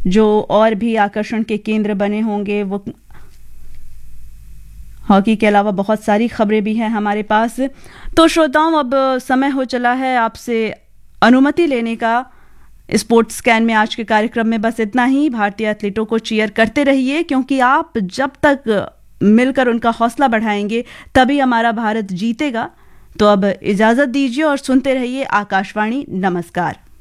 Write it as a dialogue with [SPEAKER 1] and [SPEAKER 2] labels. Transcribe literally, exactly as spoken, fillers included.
[SPEAKER 1] जो और भी आकर्षण के केंद्र बने होंगे, वो हॉकी के अलावा बहुत सारी खबरें भी हैं हमारे पास। तो श्रोताओं, अब समय हो चला है आपसे अनुमति लेने का। स्पोर्ट्स स्कैन में आज के कार्यक्रम में बस इतना ही। भारतीय एथलीटों को चीयर करते रहिए, क्योंकि आप जब तक मिलकर उनका हौसला बढ़ाएंगे तभी हमारा भारत जीतेगा। तो अब इजाजत दीजिए और सुनते रहिए आकाशवाणी। नमस्कार।